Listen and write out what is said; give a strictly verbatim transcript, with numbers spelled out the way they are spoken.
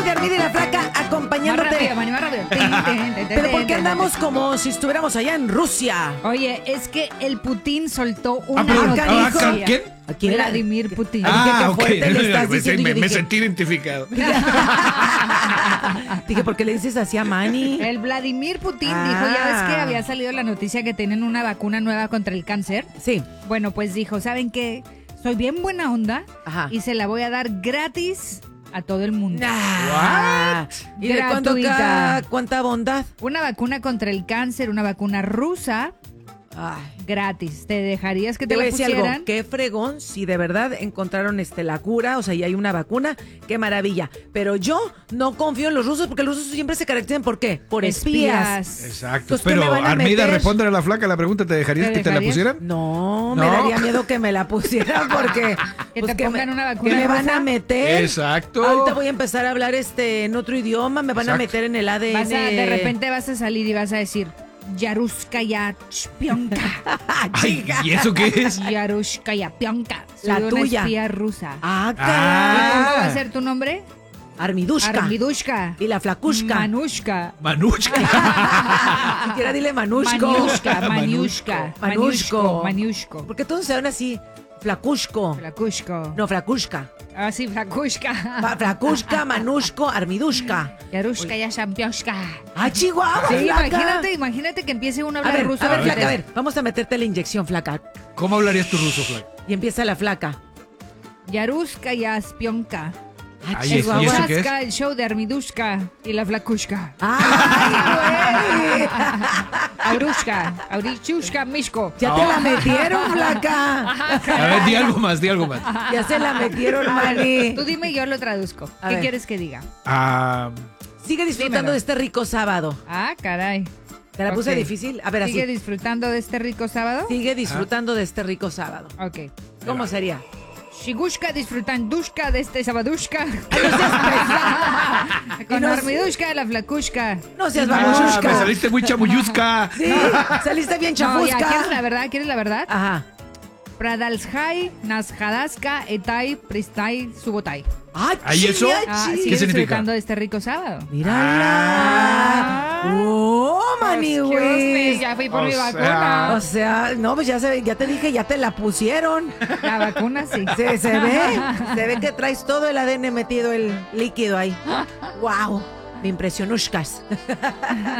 Carmina y la Flaca acompañándote. Más rápido, Manny, más rápido. Pero ¿por qué andamos como si estuviéramos allá en Rusia? Oye, es que el Putin soltó una Ah, pero- noticia. ah, ¿quién? ¿A quién? Vladimir Putin. Ah, Ah, qué ok. fuerte le estás Pues, diciendo, me, yo me dije- sentí identificado. Dije, ¿por qué le dices así a Manny? El Vladimir Putin Ah. dijo, ya ves que había salido la noticia que tienen una vacuna nueva contra el cáncer. Sí. Bueno, pues dijo, ¿saben qué? Soy bien buena onda Ajá. y se la voy a dar gratis a todo el mundo. Ah, ¿y de cuánto Gratuita. ca- cuánta bondad? Una vacuna contra el cáncer, una vacuna rusa, Ay. gratis. ¿Te dejarías que Te te, voy a la decir pusieran? algo, qué fregón, si de verdad encontraron este la cura, o sea, ya hay una vacuna, qué maravilla. Pero yo no confío en los rusos porque los rusos siempre se caracterizan ¿por qué? Por espías. Exacto. Pues, ¿qué me Pero van a Armida, meter? responde a la Flaca la pregunta, ¿te dejarías ¿Te que te la dejarías? pusieran? No, me No. daría miedo que me la pusieran porque Que pues, te pongan me, una vacuna ¿qué me van rusa? a meter? Exacto. Ahorita voy a empezar a hablar este en otro idioma, me van a Exacto. meter en el A D N. Vas a- de repente vas a salir y vas a decir, Yaruskaya Chpionka. Ay, ¿y eso qué es? Yarushkaya Pionka. Soy La una tuya. espía rusa. Ah, ¿Y caray. cómo va a ser tu nombre? Armidushka. Armidushka. Y la flacushka. Manushka. Manushka. Siquiera dile manushko. Maniushka, Maniushka, Manushko. Maniushko. Porque todos se ven así. Flacushko. Flakushko. No, flacushka. Ah, sí, Flakushka. Fa- Flacushka, manushko, armidushka. Yarushkaya Shampioshka. ¡Ah, Chihuahua! Sí, flaca! imagínate, imagínate que empiece uno a A hablar ver, ruso. a ver, y flaca, te- a ver. Vamos a meterte la inyección, flaca. ¿Cómo hablarías tu ruso, Flaca? Y empieza la flaca. Yarushkaya Spionka. ¡Ah, Ay, ¿y eso Chihuahua! qué es? Saska, el show de Armidushka y la Flakushka. ¡Ay, güey! Aurushka, Aurichushka, Mishko. Ya te la metieron, flaca. A ver, di algo más, di algo más. Ya se la metieron, Mani. Tú dime y yo lo traduzco. A ¿Qué ver. quieres que diga? Ah, Sigue disfrutando Dímelo. de este rico sábado. Ah, caray. ¿Te la puse Ok. difícil? A ver, así. ¿Sigue disfrutando de este rico sábado? Sigue disfrutando de este rico sábado. Ok. ¿Cómo sería? Shigushka disfrutandushka de este sabadushka. Y Con no- Armidushka de la Flakushka. No seas ah, me babushka. saliste muy chamuyusca. Sí, saliste bien No, ya, chafusca. ¿quieres la verdad? ¿Quieres la verdad? Ajá. Pradalshai, Nashadaska, Etai, Pristai, Subotai. ¡Ah, ¿Ahí eso? chiviachi! Ah, ¿Qué sigue significa? disfrutando de este rico sábado. ¡Mírala! ¡Oh, mani, Excuse me, güey! ya fui por O mi sea- vacuna. O sea, no, pues ya, se, ya te dije, ya te la pusieron. La vacuna sí. Se, se ve, se ve que traes todo el A D N metido, el líquido ahí. ¡Wow! Me impresionushkas.